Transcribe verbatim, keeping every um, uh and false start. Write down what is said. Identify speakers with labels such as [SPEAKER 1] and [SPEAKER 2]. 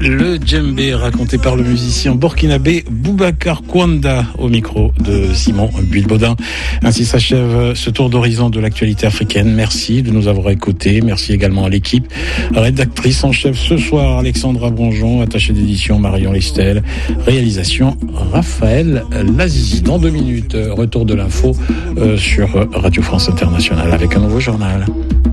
[SPEAKER 1] Le djembé raconté par le musicien burkinabé Boubacar Kwanda au micro de Simon Builbaudin. Ainsi s'achève ce tour d'horizon de l'actualité africaine. Merci de nous avoir écoutés. Merci également à l'équipe. Rédactrice en chef ce soir, Alexandra Bonjon. Attachée d'édition, Marion Listel. Réalisation, Raphaël Lazizi. Dans deux minutes, retour de l'info euh, sur Radio France Internationale avec un nouveau journal.